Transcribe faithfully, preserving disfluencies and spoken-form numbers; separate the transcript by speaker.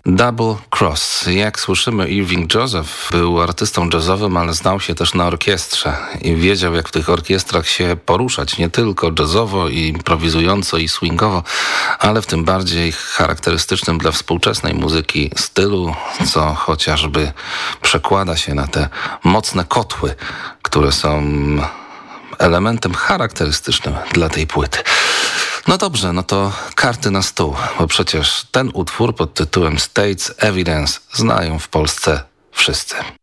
Speaker 1: Double Cross. Jak słyszymy, Irving Joseph był artystą jazzowym, ale znał się też na orkiestrze i wiedział, jak w tych orkiestrach się poruszać, nie tylko jazzowo i improwizująco i swingowo, ale w tym bardziej charakterystycznym dla współczesnej muzyki stylu, co chociażby przekłada się na te mocne kotły, które są elementem charakterystycznym dla tej płyty. No dobrze, no to karty na stół, bo przecież ten utwór pod tytułem States Evidence znają w Polsce wszyscy.